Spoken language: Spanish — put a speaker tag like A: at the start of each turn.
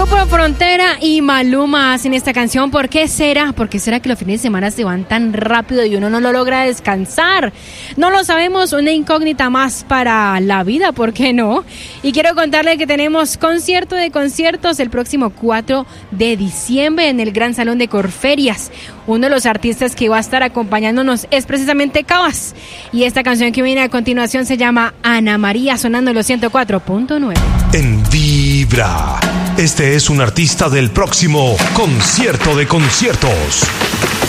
A: Grupo Frontera y Maluma hacen esta canción. ¿Por qué será? ¿Por qué será que los fines de semana se van tan rápido y uno no lo logra descansar? No lo sabemos, una incógnita más para la vida, ¿por qué no? Y quiero contarle que tenemos concierto de conciertos el próximo 4 de diciembre en el Gran Salón de Corferias. Uno de los artistas que va a estar acompañándonos es precisamente Cabas. Y esta canción que viene a continuación se llama Ana María, sonando en los 104.9.
B: En Vibra. Este es un artista del próximo concierto de conciertos.